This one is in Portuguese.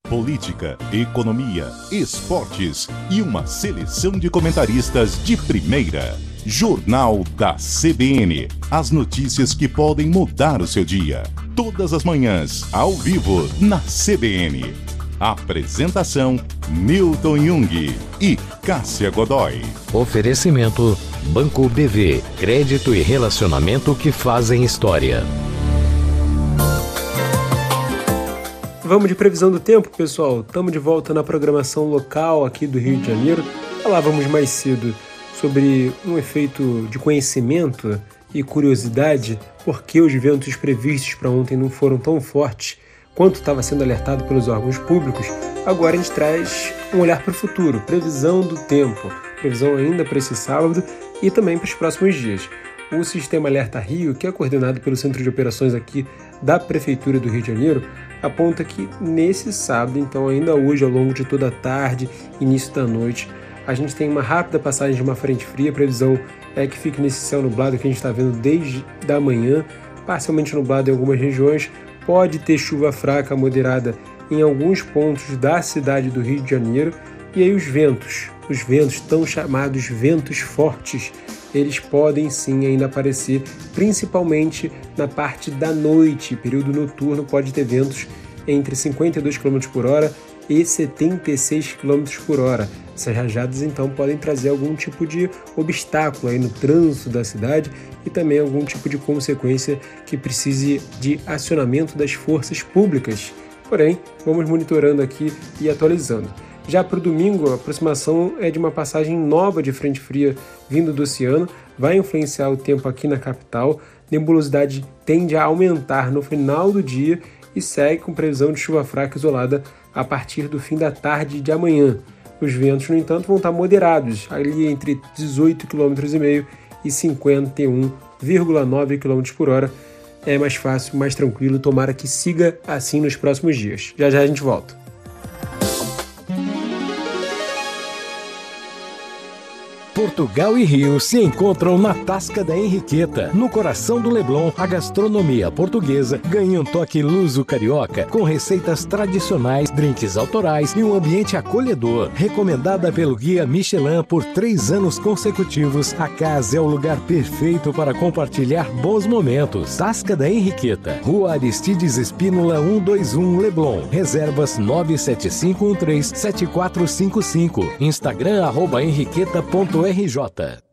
política, economia, esportes e uma seleção de comentaristas de primeira. Jornal da CBN. As notícias que podem mudar o seu dia. Todas as manhãs, ao vivo, na CBN. Apresentação: Newton Jung e Cássia Godoy. Oferecimento: Banco BV. Crédito e relacionamento que fazem história. Vamos de previsão do tempo, pessoal. Estamos de volta na programação local aqui do Rio de Janeiro. Falávamos mais cedo sobre um efeito de conhecimento e curiosidade, porque os ventos previstos para ontem não foram tão fortes quanto estava sendo alertado pelos órgãos públicos. Agora a gente traz um olhar para o futuro, previsão do tempo, previsão ainda para esse sábado e também para os próximos dias. O Sistema Alerta Rio, que é coordenado pelo Centro de Operações aqui da Prefeitura do Rio de Janeiro, aponta que nesse sábado, então ainda hoje, ao longo de toda a tarde, início da noite, a gente tem uma rápida passagem de uma frente fria. A previsão é que fique nesse céu nublado que a gente está vendo desde da manhã, parcialmente nublado em algumas regiões. Pode ter chuva fraca, moderada em alguns pontos da cidade do Rio de Janeiro. E aí os ventos tão chamados ventos fortes, eles podem sim ainda aparecer, principalmente na parte da noite. Período noturno pode ter ventos entre 52 km por hora e 76 km por hora. Essas rajadas então podem trazer algum tipo de obstáculo aí no trânsito da cidade e também algum tipo de consequência que precise de acionamento das forças públicas. Porém, vamos monitorando aqui e atualizando. Já para o domingo, a aproximação é de uma passagem nova de frente fria vindo do oceano, vai influenciar o tempo aqui na capital. Nebulosidade tende a aumentar no final do dia e segue com previsão de chuva fraca isolada a partir do fim da tarde de amanhã. Os ventos, no entanto, vão estar moderados, ali entre 18,5 km e 51,9 km por hora. É mais fácil, mais tranquilo, tomara que siga assim nos próximos dias. Já já a gente volta. Portugal e Rio se encontram na Tasca da Henriqueta. No coração do Leblon, a gastronomia portuguesa ganha um toque luso-carioca, com receitas tradicionais, drinks autorais e um ambiente acolhedor. Recomendada pelo Guia Michelin por 3 anos consecutivos, a casa é o lugar perfeito para compartilhar bons momentos. Tasca da Henriqueta, Rua Aristides Espínola 121, Leblon. Reservas 975137455. Instagram @henriqueta.rj.